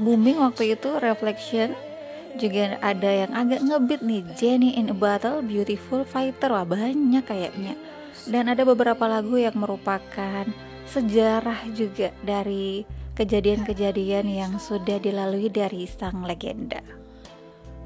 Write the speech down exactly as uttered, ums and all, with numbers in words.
booming waktu itu Reflection, juga ada yang agak ngebeat nih, Jenny in a Bottle, Beautiful Fighter, wah banyak kayaknya. Dan ada beberapa lagu yang merupakan sejarah juga dari kejadian-kejadian yang sudah dilalui dari sang legenda.